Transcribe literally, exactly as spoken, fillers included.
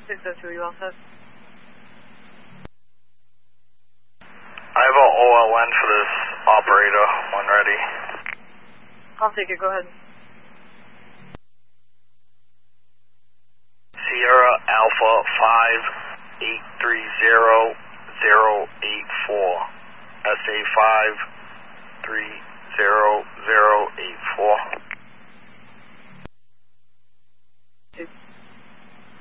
six oh two, you all set? I have a O L N for this operator when ready. I'll take it, go ahead. Sierra Alpha five eight three zero zero eight four. S A five three zero zero eight four.